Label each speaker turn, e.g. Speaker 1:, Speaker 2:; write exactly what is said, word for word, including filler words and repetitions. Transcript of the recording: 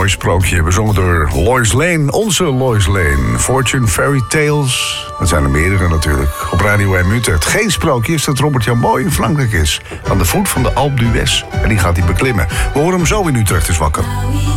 Speaker 1: mooi sprookje, bezongen door Lois Lane, onze Lois Lane. Fortune Fairy Tales, dat zijn er meerdere natuurlijk. Op Radio M Utrecht. Geen sprookje is dat Robert Jan Boy in Frankrijk is. Aan de voet van de Alpe d'Huez. En die gaat hij beklimmen. We horen hem zo in Utrecht is wakker.